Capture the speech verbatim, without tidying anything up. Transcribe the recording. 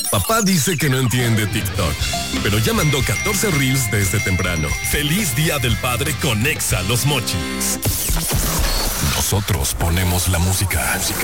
Papá dice que no entiende TikTok, pero ya mandó catorce reels desde temprano. ¡Feliz Día del Padre con Exa Los Mochis! Nosotros ponemos la música. música.